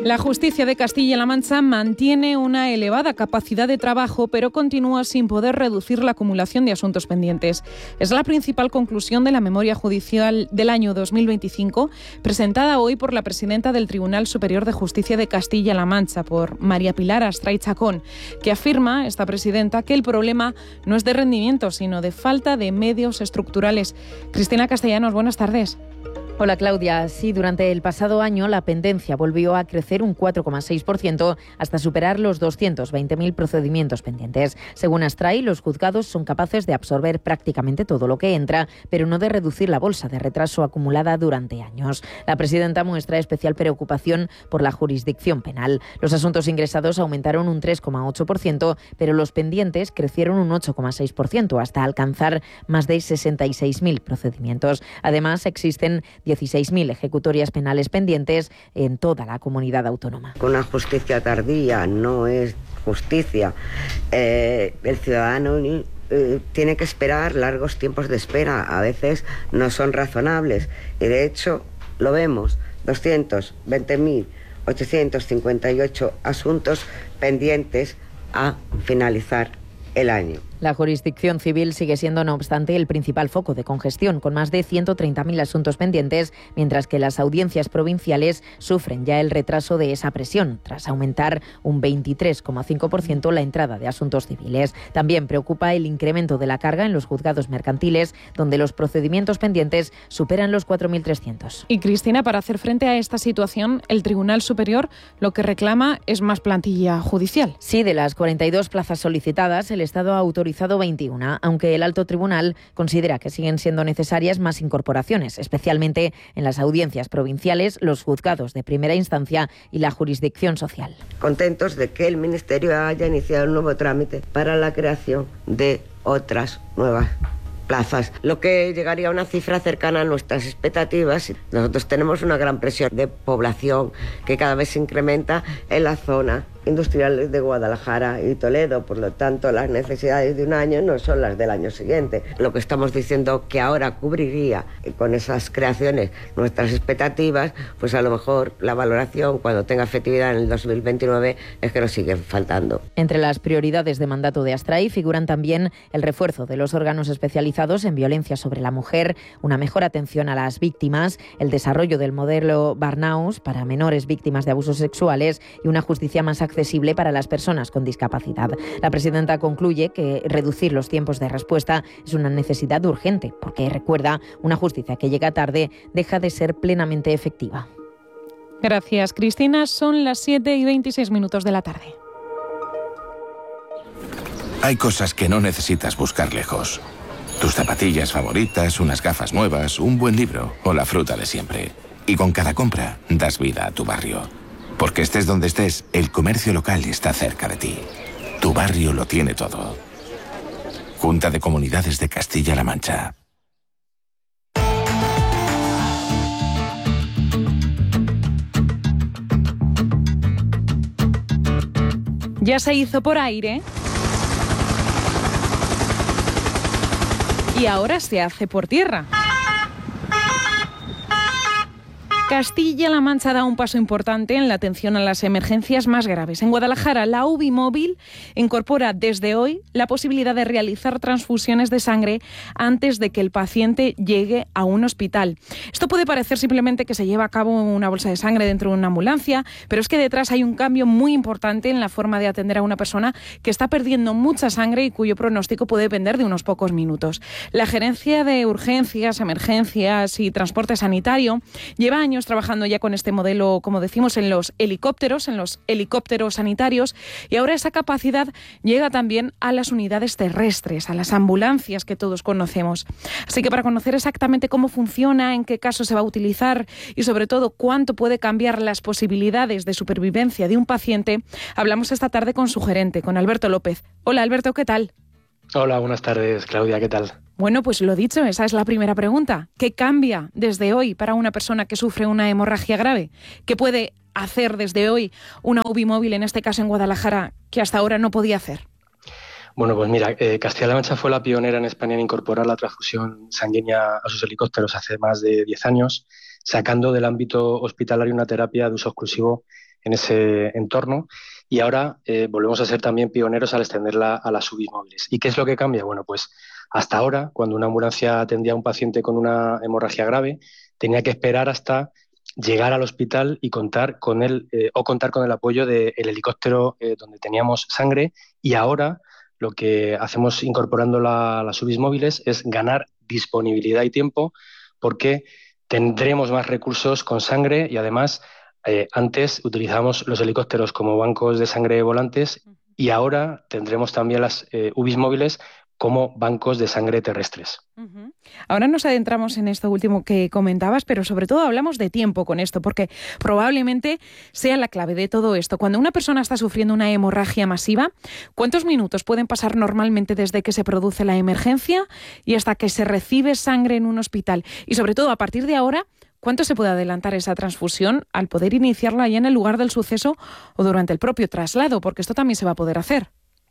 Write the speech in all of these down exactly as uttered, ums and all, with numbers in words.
La justicia de Castilla-La Mancha mantiene una elevada capacidad de trabajo, pero continúa sin poder reducir la acumulación de asuntos pendientes. Es la principal conclusión de la memoria judicial del año dos mil veinticinco, presentada hoy por la presidenta del Tribunal Superior de Justicia de Castilla-La Mancha, por María Pilar Astray Chacón, que afirma, esta presidenta, que el problema no es de rendimiento, sino de falta de medios estructurales. Cristina Castellanos, buenas tardes. Hola Claudia, sí, durante el pasado año la pendencia volvió a crecer un cuatro coma seis por ciento hasta superar los doscientos veinte mil procedimientos pendientes. Según Astray, los juzgados son capaces de absorber prácticamente todo lo que entra, pero no de reducir la bolsa de retraso acumulada durante años. La presidenta muestra especial preocupación por la jurisdicción penal. Los asuntos ingresados aumentaron un tres coma ocho por ciento, pero los pendientes crecieron un ocho coma seis por ciento hasta alcanzar más de sesenta y seis mil procedimientos. Además, existen dieciséis mil ejecutorias penales pendientes en toda la comunidad autónoma. Una justicia tardía no es justicia. Eh, el ciudadano eh, tiene que esperar largos tiempos de espera. A veces no son razonables. Y de hecho, lo vemos, doscientos veinte mil ochocientos cincuenta y ocho asuntos pendientes a finalizar el año. La jurisdicción civil sigue siendo, no obstante, el principal foco de congestión, con más de ciento treinta mil asuntos pendientes, mientras que las audiencias provinciales sufren ya el retraso de esa presión, tras aumentar un veintitrés coma cinco por ciento la entrada de asuntos civiles. También preocupa el incremento de la carga en los juzgados mercantiles, donde los procedimientos pendientes superan los cuatro mil trescientos. Y Cristina, para hacer frente a esta situación, el Tribunal Superior lo que reclama es más plantilla judicial. Sí, de las cuarenta y dos plazas solicitadas, el Estado ha autorizado veintiuna, aunque el alto tribunal considera que siguen siendo necesarias más incorporaciones, especialmente en las audiencias provinciales, los juzgados de primera instancia y la jurisdicción social. Contentos de que el Ministerio haya iniciado un nuevo trámite para la creación de otras nuevas plazas, lo que llegaría a una cifra cercana a nuestras expectativas. Nosotros tenemos una gran presión de población que cada vez se incrementa en la zona industriales de Guadalajara y Toledo, por lo tanto las necesidades de un año no son las del año siguiente. Lo que estamos diciendo que ahora cubriría con esas creaciones nuestras expectativas, pues a lo mejor la valoración cuando tenga efectividad en el dos mil veintinueve es que nos sigue faltando. Entre las prioridades de mandato de Astray figuran también el refuerzo de los órganos especializados en violencia sobre la mujer, una mejor atención a las víctimas, el desarrollo del modelo Barnaus para menores víctimas de abusos sexuales y una justicia más accesible para las personas con discapacidad. La presidenta concluye que reducir los tiempos de respuesta es una necesidad urgente, porque recuerda, una justicia que llega tarde deja de ser plenamente efectiva. Gracias, Cristina. Son las siete y veintiséis minutos de la tarde. Hay cosas que no necesitas buscar lejos. Tus zapatillas favoritas, unas gafas nuevas, un buen libro o la fruta de siempre. Y con cada compra das vida a tu barrio. Porque estés donde estés, el comercio local está cerca de ti. Tu barrio lo tiene todo. Junta de Comunidades de Castilla-La Mancha. Ya se hizo por aire y ahora se hace por tierra. Castilla-La Mancha da un paso importante en la atención a las emergencias más graves. En Guadalajara, la U B I móvil incorpora desde hoy la posibilidad de realizar transfusiones de sangre antes de que el paciente llegue a un hospital. Esto puede parecer simplemente que se lleva a cabo una bolsa de sangre dentro de una ambulancia, pero es que detrás hay un cambio muy importante en la forma de atender a una persona que está perdiendo mucha sangre y cuyo pronóstico puede depender de unos pocos minutos. La Gerencia de Urgencias, Emergencias y Transporte Sanitario lleva años trabajando ya con este modelo, como decimos, en los helicópteros, en los helicópteros sanitarios, y ahora esa capacidad llega también a las unidades terrestres, a las ambulancias que todos conocemos. Así que para conocer exactamente cómo funciona, en qué caso se va a utilizar y sobre todo cuánto puede cambiar las posibilidades de supervivencia de un paciente, hablamos esta tarde con su gerente, con Alberto López. Hola Alberto, ¿qué tal? Hola, buenas tardes, Claudia, ¿qué tal? Bueno, pues lo dicho, esa es la primera pregunta. ¿Qué cambia desde hoy para una persona que sufre una hemorragia grave? ¿Qué puede hacer desde hoy una U B I móvil, en este caso en Guadalajara, que hasta ahora no podía hacer? Bueno, pues mira, eh, Castilla-La Mancha fue la pionera en España en incorporar la transfusión sanguínea a sus helicópteros hace más de diez años. sacando del ámbito hospitalario una terapia de uso exclusivo en ese entorno. Y ahora eh, volvemos a ser también pioneros al extenderla a las U B Is móviles. ¿Y qué es lo que cambia? Bueno, pues hasta ahora, cuando una ambulancia atendía a un paciente con una hemorragia grave, tenía que esperar hasta llegar al hospital y contar con el, eh, o contar con el apoyo del helicóptero eh, donde teníamos sangre. Y ahora lo que hacemos incorporando la, las U B Is móviles es ganar disponibilidad y tiempo, porque tendremos más recursos con sangre y además eh, antes utilizábamos los helicópteros como bancos de sangre volantes y ahora tendremos también las eh, U B Is móviles como bancos de sangre terrestres. Uh-huh. Ahora nos adentramos en esto último que comentabas, pero sobre todo hablamos de tiempo con esto, porque probablemente sea la clave de todo esto. Cuando una persona está sufriendo una hemorragia masiva, ¿cuántos minutos pueden pasar normalmente desde que se produce la emergencia y hasta que se recibe sangre en un hospital? Y sobre todo, a partir de ahora, ¿cuánto se puede adelantar esa transfusión al poder iniciarla ya en el lugar del suceso o durante el propio traslado? Porque esto también se va a poder hacer.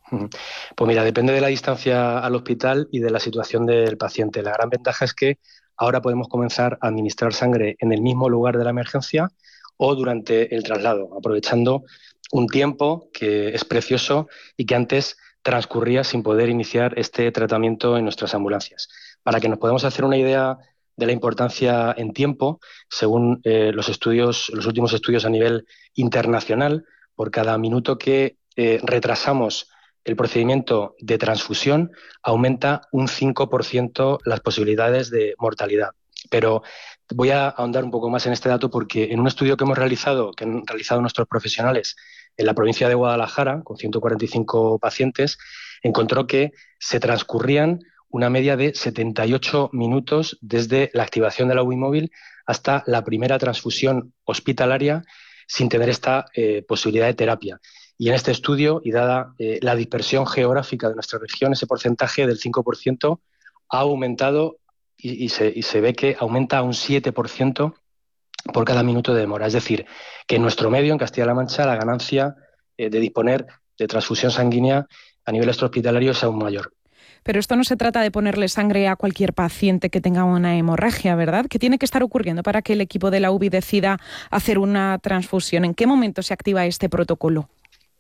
Pues mira, depende de la distancia al hospital y de la situación del paciente. La gran ventaja es que ahora podemos comenzar a administrar sangre en el mismo lugar de la emergencia o durante el traslado, aprovechando un tiempo que es precioso y que antes transcurría sin poder iniciar este tratamiento en nuestras ambulancias. Para que nos podamos hacer una idea de la importancia en tiempo, según eh, los estudios, los últimos estudios a nivel internacional, por cada minuto que eh, retrasamos el procedimiento de transfusión aumenta un cinco por ciento las posibilidades de mortalidad. Pero voy a ahondar un poco más en este dato porque en un estudio que hemos realizado, que han realizado nuestros profesionales en la provincia de Guadalajara, con ciento cuarenta y cinco pacientes, encontró que se transcurrían una media de setenta y ocho minutos desde la activación de la U B I móvil hasta la primera transfusión hospitalaria sin tener esta eh, posibilidad de terapia. Y en este estudio, y dada eh, la dispersión geográfica de nuestra región, ese porcentaje del cinco por ciento ha aumentado y, y, se, y se ve que aumenta a un siete por ciento por cada minuto de demora. Es decir, que en nuestro medio, en Castilla-La Mancha, la ganancia eh, de disponer de transfusión sanguínea a nivel extrahospitalario es aún mayor. Pero esto no se trata de ponerle sangre a cualquier paciente que tenga una hemorragia, ¿verdad? ¿Qué tiene que estar ocurriendo para que el equipo de la U B I decida hacer una transfusión? ¿En qué momento se activa este protocolo?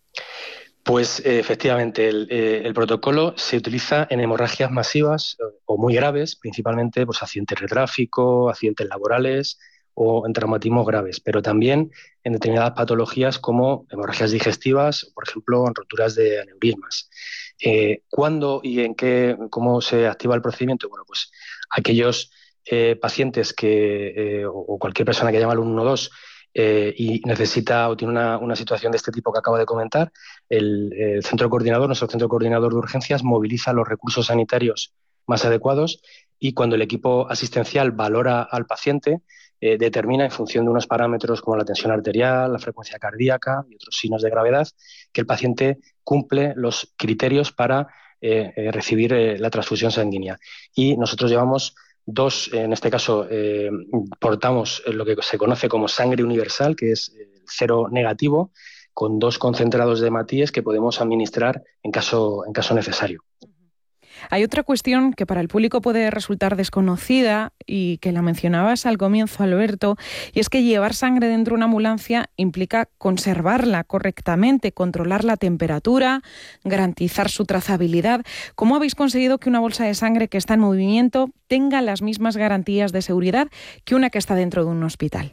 Pues eh, efectivamente, el, eh, el protocolo se utiliza en hemorragias masivas o muy graves, principalmente pues, accidentes de tráfico, accidentes laborales o en traumatismos graves, pero también en determinadas patologías como hemorragias digestivas o, por ejemplo, en roturas de aneurismas. Eh, ¿Cuándo y en qué, cómo se activa el procedimiento? Bueno, pues aquellos eh, pacientes que, eh, o cualquier persona que llama al uno uno dos eh, y necesita o tiene una, una situación de este tipo que acabo de comentar, el, el centro coordinador, nuestro centro coordinador de urgencias, moviliza los recursos sanitarios más adecuados y cuando el equipo asistencial valora al paciente, eh, determina en función de unos parámetros como la tensión arterial, la frecuencia cardíaca y otros signos de gravedad, que el paciente cumple los criterios para eh, eh, recibir eh, la transfusión sanguínea. Y nosotros llevamos dos, en este caso, eh, portamos lo que se conoce como sangre universal, que es el cero negativo, con dos concentrados de hematíes que podemos administrar en caso, en caso necesario. Hay otra cuestión que para el público puede resultar desconocida y que la mencionabas al comienzo, Alberto, y es que llevar sangre dentro de una ambulancia implica conservarla correctamente, controlar la temperatura, garantizar su trazabilidad. ¿Cómo habéis conseguido que una bolsa de sangre que está en movimiento tenga las mismas garantías de seguridad que una que está dentro de un hospital?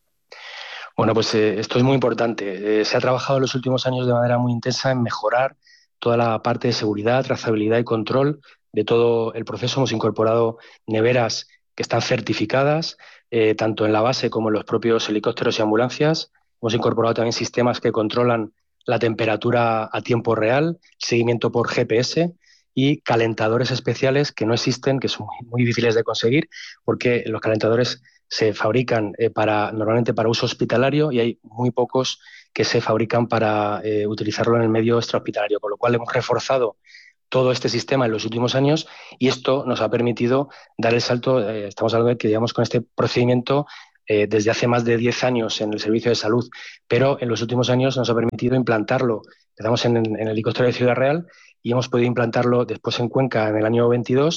Bueno, pues eh, esto es muy importante. Eh, se ha trabajado en los últimos años de manera muy intensa en mejorar toda la parte de seguridad, trazabilidad y control de todo el proceso. Hemos incorporado neveras que están certificadas, eh, tanto en la base como en los propios helicópteros y ambulancias. Hemos incorporado también sistemas que controlan la temperatura a tiempo real, seguimiento por G P S y calentadores especiales que no existen, que son muy, muy difíciles de conseguir, porque los calentadores se fabrican eh, para normalmente para uso hospitalario y hay muy pocos que se fabrican para eh, utilizarlo en el medio extrahospitalario, con lo cual hemos reforzado todo este sistema en los últimos años y esto nos ha permitido dar el salto. Eh, estamos hablando de que llevamos con este procedimiento eh, desde hace más de diez años en el servicio de salud, pero en los últimos años nos ha permitido implantarlo. Empezamos en, en el helicóptero de Ciudad Real y hemos podido implantarlo después en Cuenca en el año veintidós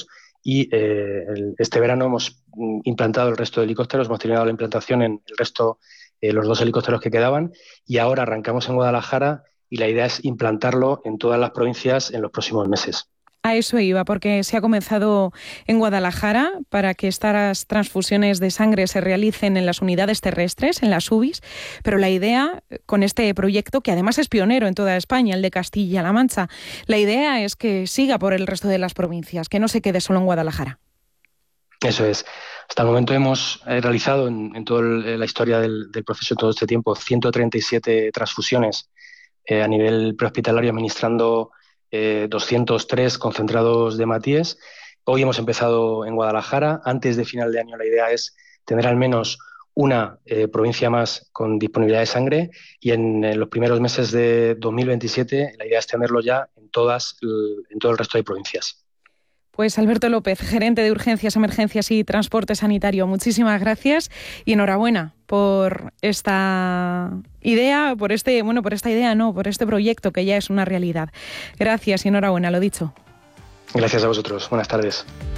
y eh, el, este verano hemos implantado el resto de helicópteros, hemos terminado la implantación en el resto, eh, los dos helicópteros que quedaban, y ahora arrancamos en Guadalajara y la idea es implantarlo en todas las provincias en los próximos meses. A eso iba, porque se ha comenzado en Guadalajara para que estas transfusiones de sangre se realicen en las unidades terrestres, en las U B Is, pero la idea con este proyecto, que además es pionero en toda España, el de Castilla-La Mancha, la idea es que siga por el resto de las provincias, que no se quede solo en Guadalajara. Eso es. Hasta el momento hemos realizado en, en toda la historia del, del proceso, todo este tiempo, ciento treinta y siete transfusiones eh, a nivel prehospitalario, administrando Eh, doscientos tres concentrados de Matíes. Hoy hemos empezado en Guadalajara. Antes de final de año la idea es tener al menos una eh, provincia más con disponibilidad de sangre y en, en los primeros meses de dos mil veintisiete la idea es tenerlo ya en, todas, en todo el resto de provincias. Pues Alberto López, gerente de Urgencias, Emergencias y Transporte Sanitario, muchísimas gracias y enhorabuena por esta idea, por este, bueno, por esta idea no, por este proyecto que ya es una realidad. Gracias y enhorabuena, lo dicho. Gracias a vosotros. Buenas tardes.